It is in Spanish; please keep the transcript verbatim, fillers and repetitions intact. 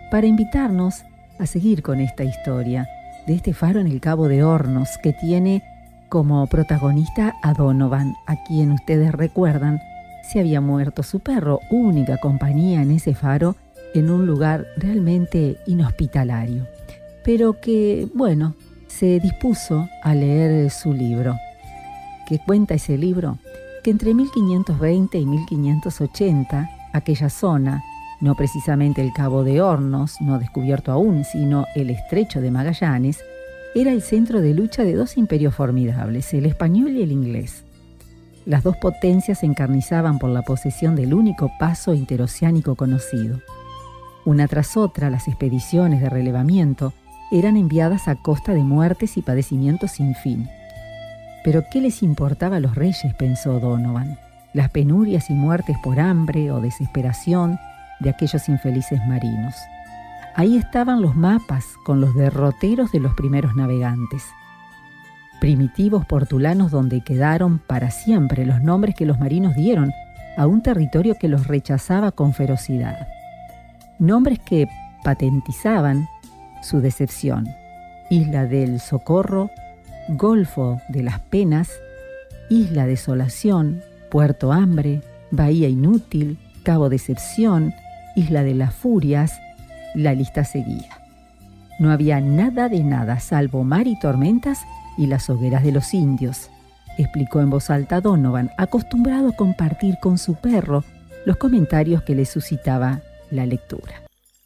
para invitarnos a seguir con esta historia de este faro en el Cabo de Hornos que tiene como protagonista a Donovan, a quien ustedes recuerdan se había muerto su perro, única compañía en ese faro, en un lugar realmente inhospitalario, pero que, bueno, se dispuso a leer su libro. ¿Qué cuenta ese libro? Que entre mil quinientos veinte y mil quinientos ochenta, aquella zona, no precisamente el Cabo de Hornos, no descubierto aún, sino el Estrecho de Magallanes, era el centro de lucha de dos imperios formidables, el español y el inglés. Las dos potencias se encarnizaban por la posesión del único paso interoceánico conocido. Una tras otra, las expediciones de relevamiento eran enviadas a costa de muertes y padecimientos sin fin. ¿Pero qué les importaba a los reyes?, pensó Donovan. Las penurias y muertes por hambre o desesperación de aquellos infelices marinos. Ahí estaban los mapas con los derroteros de los primeros navegantes. Primitivos portulanos donde quedaron para siempre los nombres que los marinos dieron a un territorio que los rechazaba con ferocidad. Nombres que patentizaban su decepción: Isla del Socorro, Golfo de las Penas, Isla Desolación, Puerto Hambre, Bahía Inútil, Cabo Decepción, Isla de las Furias. La lista seguía. No había nada de nada salvo mar y tormentas y las hogueras de los indios, explicó en voz alta Donovan, acostumbrado a compartir con su perro los comentarios que le suscitaba la lectura.